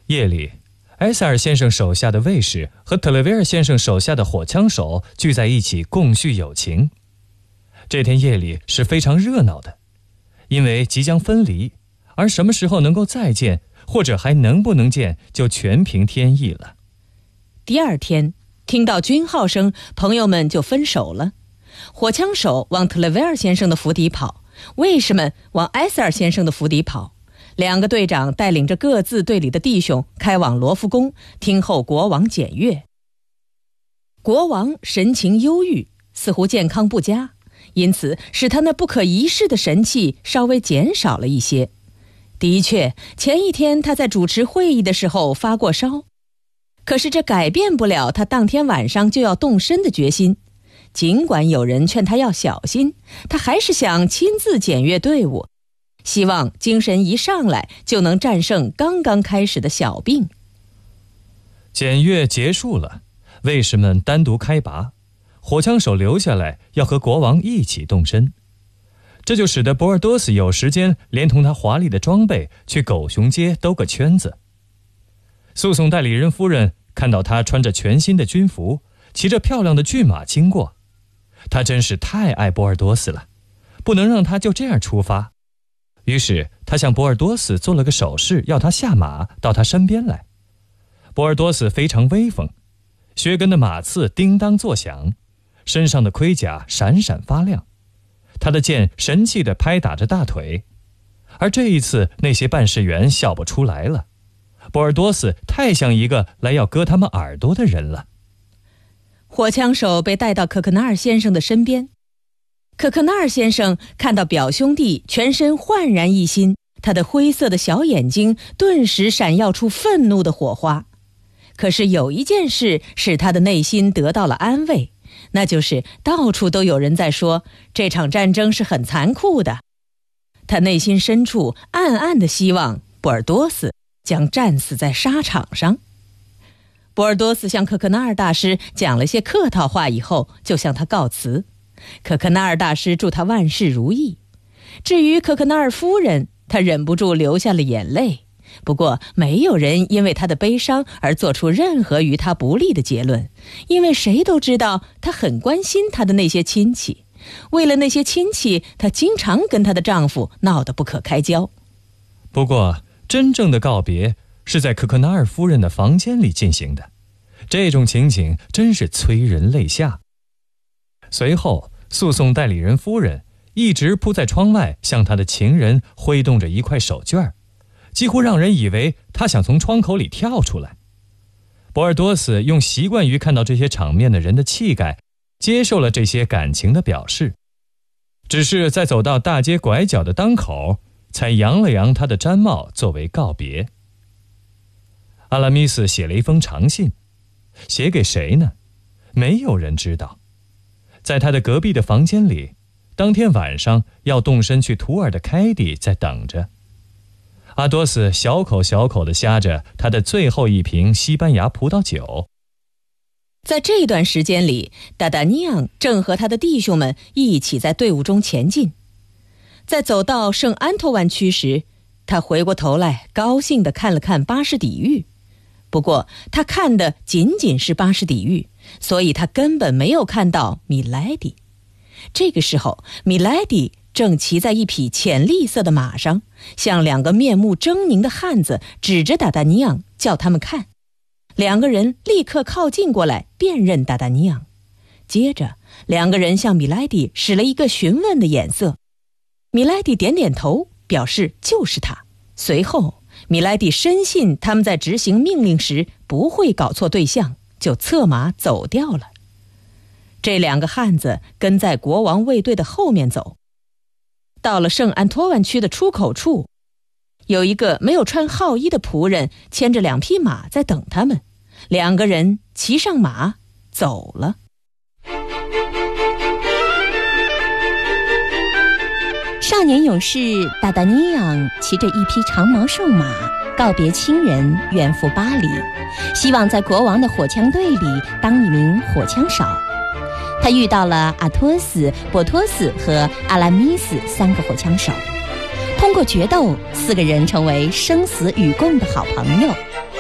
夜里，埃塞尔先生手下的卫士和特雷维尔先生手下的火枪手聚在一起共叙友情。这天夜里是非常热闹的，因为即将分离，而什么时候能够再见，或者还能不能见，就全凭天意了。 第二天，听到军号声，朋友们就分手了。火枪手往特雷维尔先生的府邸跑，卫士们往埃塞尔先生的府邸跑。两个队长带领着各自队里的弟兄开往罗浮宫，听候国王检阅。国王神情忧郁，似乎健康不佳，因此使他那不可一世的神气稍微减少了一些。的确，前一天他在主持会议的时候发过烧，可是这改变不了他当天晚上就要动身的决心。尽管有人劝他要小心，他还是想亲自检阅队伍，希望精神一上来就能战胜刚刚开始的小病。 检阅结束了，卫士们单独开拔，火枪手留下来要和国王一起动身。这就使得博尔多斯有时间连同他华丽的装备去狗熊街兜个圈子。诉讼代理人夫人看到他穿着全新的军服，骑着漂亮的骏马经过，他真是太爱博尔多斯了，不能让他就这样出发。于是他向博尔多斯做了个手势，要他下马到他身边来。博尔多斯非常威风，靴跟的马刺叮当作响，身上的盔甲闪闪发亮，他的剑神气地拍打着大腿。而这一次那些办事员笑不出来了，博尔多斯太像一个来要割他们耳朵的人了。 火枪手被带到可可纳尔先生的身边，可可纳尔先生看到表兄弟全身焕然一新，他的灰色的小眼睛顿时闪耀出愤怒的火花。可是有一件事使他的内心得到了安慰，那就是到处都有人在说这场战争是很残酷的。他内心深处暗暗地希望博尔多斯将战死在沙场上。博尔多斯向可可纳尔大师讲了些客套话以后，就向他告辞。可可纳尔大师祝他万事如意。至于可可纳尔夫人，她忍不住流下了眼泪。不过没有人因为她的悲伤而做出任何于她不利的结论，因为谁都知道她很关心她的那些亲戚。为了那些亲戚，她经常跟她的丈夫闹得不可开交。 不过真正的告别是在可可纳尔夫人的房间里进行的，这种情景真是催人泪下。随后，诉讼代理人夫人一直扑在窗外，向她的情人挥动着一块手绢，几乎让人以为她想从窗口里跳出来。博尔多斯用习惯于看到这些场面的人的气概，接受了这些感情的表示，只是在走到大街拐角的当口，才扬了扬他的毡帽作为告别。阿拉米斯写了一封长信，写给谁呢？没有人知道。在他的隔壁的房间里，当天晚上要动身去图尔的凯蒂在等着。阿多斯小口小口地呷着他的最后一瓶西班牙葡萄酒。 在这段时间里，达达尼昂正和他的弟兄们一起在队伍中前进。在走到圣安托万区时，他回过头来高兴地看了看巴士底狱。不过他看的仅仅是巴士底狱，所以他根本没有看到米莱迪。这个时候，米莱迪正骑在一匹浅绿色的马上，向两个面目狰狞的汉子指着达达尼昂叫他们看。两个人立刻靠近过来辨认达达尼昂，接着两个人向米莱迪使了一个询问的眼色。米莱迪点点头，表示就是他。随后米莱迪深信他们在执行命令时不会搞错对象，就策马走掉了。这两个汉子跟在国王卫队的后面走，到了圣安托万区的出口处，有一个没有穿号衣的仆人牵着两匹马在等他们，两个人骑上马走了。 少年勇士达达尼昂骑着一匹长毛瘦马，告别亲人，远赴巴黎，希望在国王的火枪队里当一名火枪手。他遇到了阿托斯、波托斯和阿拉米斯三个火枪手，通过决斗，四个人成为生死与共的好朋友。